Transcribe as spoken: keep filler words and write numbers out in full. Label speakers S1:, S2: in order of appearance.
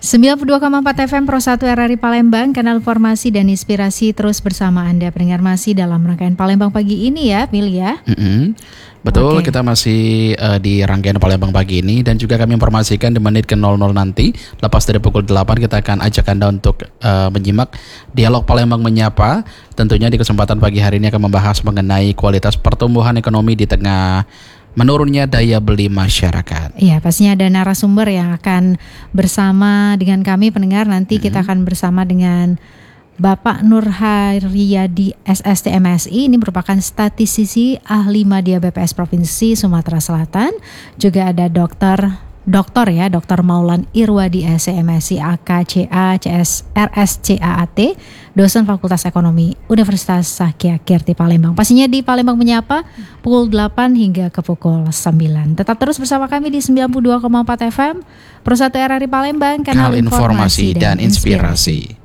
S1: sembilan puluh dua koma empat F M Pro satu R R I Palembang, kanal informasi dan inspirasi terus bersama Anda pendengar masih dalam rangkaian Palembang pagi ini ya, Mil ya.
S2: Mm-hmm. Betul, okay. Kita masih uh, di rangkaian Palembang pagi ini dan juga kami informasikan di menit ke nol nol nanti, lepas dari pukul delapan kita akan ajak Anda untuk uh, menyimak dialog Palembang Menyapa. Tentunya di kesempatan pagi hari ini akan membahas mengenai kualitas pertumbuhan ekonomi di tengah menurunnya daya beli masyarakat.
S1: Iya, pastinya ada narasumber yang akan bersama dengan kami pendengar. Nanti hmm. kita akan bersama dengan Bapak Nur Haryadi S S T M S I. Ini merupakan statistisi ahli media B P S Provinsi Sumatera Selatan. Juga ada dokter Doktor ya, Doktor Maulan Irwadi S M S I A K C A C S R S C A A T, dosen Fakultas Ekonomi Universitas Sakya Kirti Palembang. Pastinya di Palembang Menyapa pukul delapan hingga ke pukul sembilan. Tetap terus bersama kami di sembilan puluh dua koma empat F M Pro satu R R I Palembang, kanal,
S2: kanal informasi, informasi dan inspirasi.